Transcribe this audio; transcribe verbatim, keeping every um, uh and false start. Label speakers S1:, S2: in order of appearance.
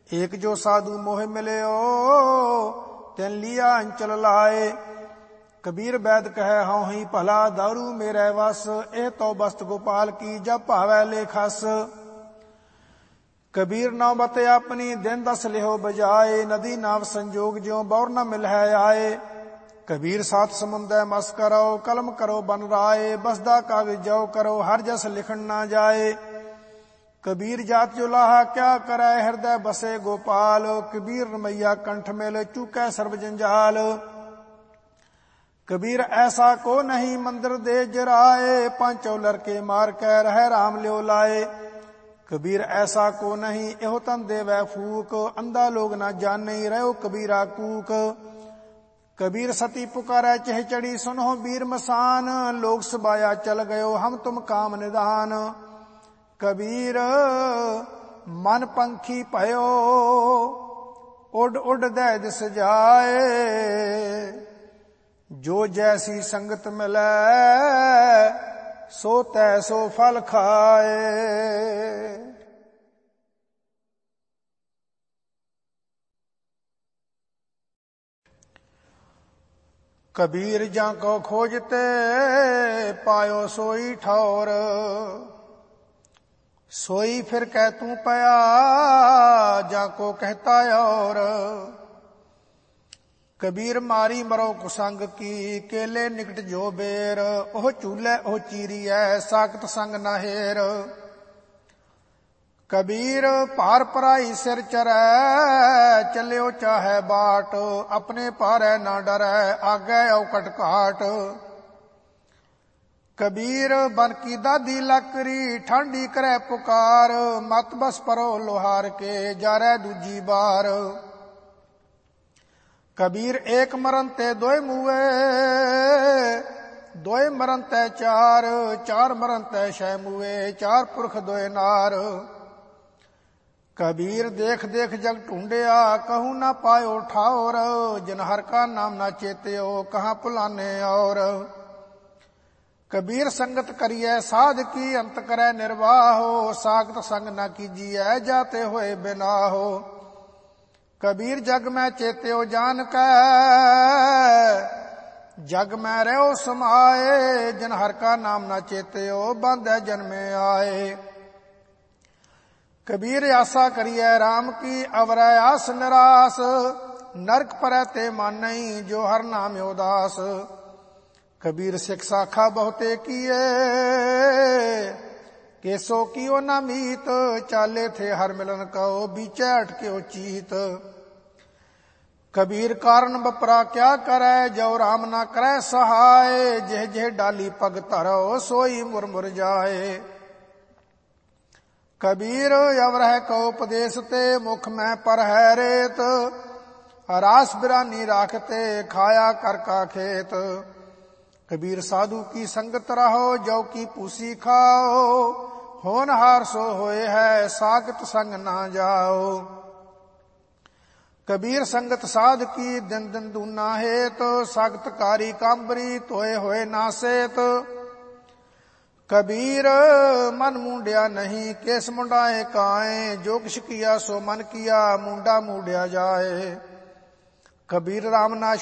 S1: एक जो साधु मोह मिलयो तिन लिया अंचल लाए। कबीर बैद कहे हाँ ही भला दारू मेरे वस, ए तो बस्त गोपाल की जब भावै ले खस। कबीर नौबत अपनी दिन दस लिहो बजाए, नदी नाव संजोग ज्यों बौर न मिल है आए। कबीर सात समुंदर मस करो, कलम करो बन राए, बसदा कागज जो करो हर जस लिखन ना जाए। कबीर जात जो लाहा क्या करे, हृदय बसे गोपाल, कबीर रमैया कंठ मेल चूकै सर्व जंजाल। कबीर ऐसा को नहीं मंदिर दे जराए, पांचों लड़के मार के रह राम ल्यो लाए। कबीर ऐसा को नहीं एहो तन देवै फूक, अंधा लोग ना जाने रहो कबीरा कूक। कबीर सती पुकारै चह चढ़ी सुनो वीर मसान, लोग सबाया चल गयो हम तुम काम निदान। कबीर मन पंखी भयो उड उड दे दिस जाए, जो जैसी संगत मिलै सो तैसो फल खाए। कबीर जाको खोजते पायो सोई ठौर, सोई फिर कह तू पया जाको कहता और। कबीर मारी मरो कुसंग की केले निकट जो बेर, ओह चूल्हे ओह चीरी है साकत संग नाहेर। कबीर पार पराई सिर चरै चलियो चाहे बाट, अपने पारै ना डरै आगे औकट घाट। कबीर बन की दादी लकड़ी ठांडी करे पुकार, मत बस परो लोहार के जारै दूजी बार। कबीर एक मरन ते दोय मुए, दोय मरन ते चार, चार मरन ते छह मुए, चार पुरख दोय नार। कबीर देख देख जग ढूंढिया कहूँ ना पायो ठावर, जिन हर का नाम ना चेत्यो कहाँ पुलाने और। कबीर संगत करिए साध की अंत करे निर्वाहो, सागत संग न कीजिए जाते हुए बिना हो। कबीर जग में चेत्यो जान कै जग में रहो समाए, जिन हर का नाम न चेत्यो बांधे जन्मे आए। कबीर आशा करिए राम की अवरै आस निरास, नरक परै ते मानई जो हर नाम उदास। कबीर सिख साखा बहुते किए केसो कियो न मीत, चाले थे हर मिलन कहो बीचे अटके चीत। कबीर कारण बपरा क्या करे जो राम ना करे सहाय, जेह जेह डाली पग धरो सोई मुरमुर जाए। कबीर अवरह को उपदेश ते मुख में पर है रेत, रास बिरानी राखते खाया कर का खेत। कबीर साधु की संगत रहो जो की पूसी खाओ, होनहार सो होए है सागत संग ना जाओ। कबीर संगत साध की दिन दिन दूना हेत, सागत कारी कांबरी तोए होए नासेत। कबीर मन मुंडिया नहीं केस मुंडाए काए, जो किश किया सो मन किया मुंडा मुंडिया जाए। कबीर राम ना